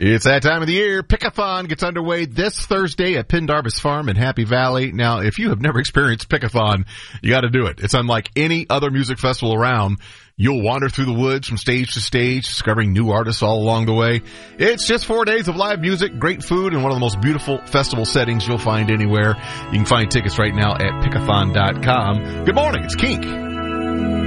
It's that time of the year. Pick-a-thon gets underway this Thursday at Pendarvis Farm in Happy Valley. Now, if you have never experienced Pick-a-thon, you got to do it. It's unlike any other music festival around. You'll wander through the woods from stage to stage, discovering new artists all along the way. It's just 4 days of live music, great food, and one of the most beautiful festival settings you'll find anywhere. You can find tickets right now at pickathon.com. Good morning. It's Kink.